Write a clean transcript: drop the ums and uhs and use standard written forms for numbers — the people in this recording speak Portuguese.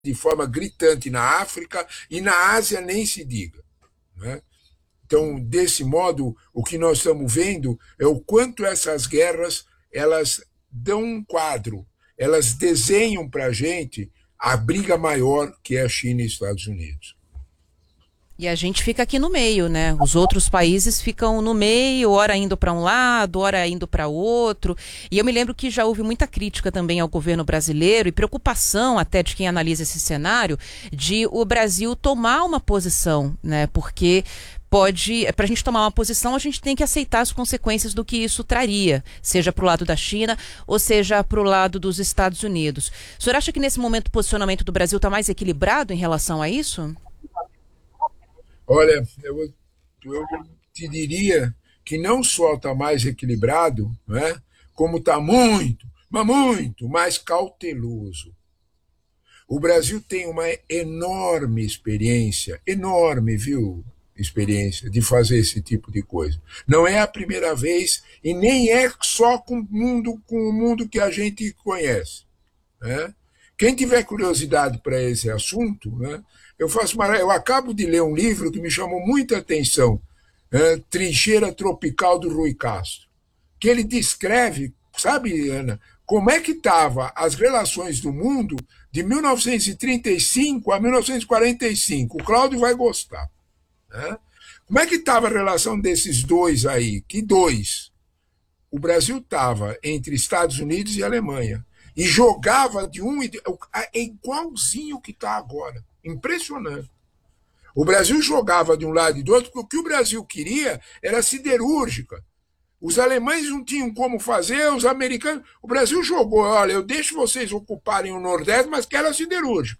de forma gritante na África e na Ásia nem se diga. Né? Então, desse modo, o que nós estamos vendo é o quanto essas guerras elas dão um quadro, elas desenham para a gente a briga maior que é a China e Estados Unidos. E a gente fica aqui no meio, né? Os outros países ficam no meio, ora indo para um lado, ora indo para outro. E eu me lembro que já houve muita crítica também ao governo brasileiro e preocupação até de quem analisa esse cenário de o Brasil tomar uma posição, né? Porque para a gente tomar uma posição, a gente tem que aceitar as consequências do que isso traria, seja para o lado da China ou seja para o lado dos Estados Unidos. O senhor acha que nesse momento o posicionamento do Brasil está mais equilibrado em relação a isso? Olha, eu te diria que não só está mais equilibrado, né, como está muito, mas muito mais cauteloso. O Brasil tem uma enorme experiência, enorme, viu? Experiência de fazer esse tipo de coisa. Não é a primeira vez e nem é só com o mundo que a gente conhece. Né? Quem tiver curiosidade para esse assunto, né, eu acabo de ler um livro que me chamou muita atenção, Trincheira Tropical do Rui Castro, que ele descreve, sabe, Ana, como é que estavam as relações do mundo de 1935 a 1945. O Cláudio vai gostar. Né? Como é que estava a relação desses dois aí? Que dois? O Brasil estava entre Estados Unidos e Alemanha. E jogava de um. É igualzinho que está agora. Impressionante. O Brasil jogava de um lado e do outro, porque o que o Brasil queria era siderúrgica. Os alemães não tinham como fazer, os americanos. O Brasil jogou: olha, eu deixo vocês ocuparem o Nordeste, mas quero a siderúrgica.